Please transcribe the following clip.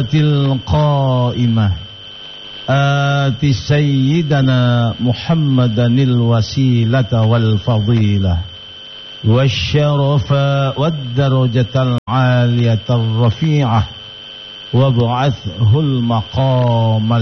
القائمة آت سيدنا محمدا الوسيلة والفضيلة والشرف والدرجة العالية الرفيعة وابعثه المقام